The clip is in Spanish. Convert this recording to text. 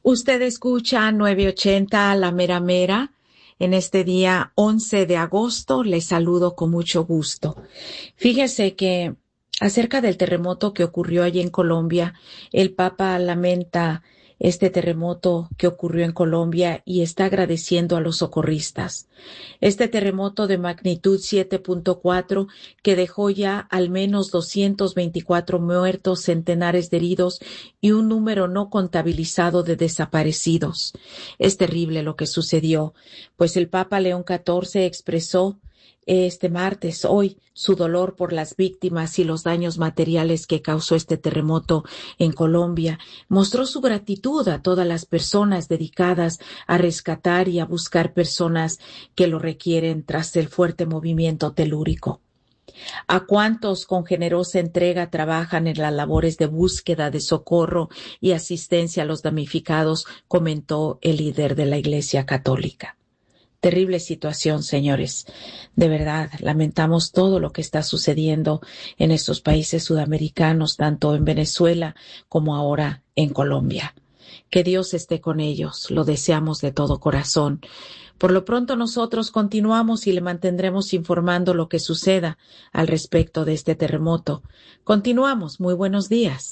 Usted escucha 980 La Mera Mera. En este día 11 de agosto les saludo con mucho gusto. Fíjese que acerca del terremoto que ocurrió allí en Colombia, el Papa lamenta este terremoto que ocurrió en Colombia y está agradeciendo a los socorristas. Este terremoto de magnitud 7.4 que dejó ya al menos 224 muertos, centenares de heridos y un número no contabilizado de desaparecidos. Es terrible lo que sucedió, pues el Papa León XIV expresó este martes, hoy, su dolor por las víctimas y los daños materiales que causó este terremoto en Colombia. Mostró su gratitud a todas las personas dedicadas a rescatar y a buscar personas que lo requieren tras el fuerte movimiento telúrico. A cuántos con generosa entrega trabajan en las labores de búsqueda, de socorro y asistencia a los damnificados, comentó el líder de la Iglesia Católica. Terrible situación, señores. De verdad, lamentamos todo lo que está sucediendo en estos países sudamericanos, tanto en Venezuela como ahora en Colombia. Que Dios esté con ellos, lo deseamos de todo corazón. Por lo pronto nosotros continuamos y le mantendremos informando lo que suceda al respecto de este terremoto. Continuamos. Muy buenos días.